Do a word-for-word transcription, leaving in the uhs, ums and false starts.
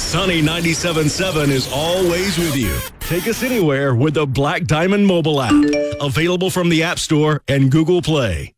Sunny ninety-seven point seven is always with you. Take us anywhere with the Black Diamond mobile app. Available from the App Store and Google Play.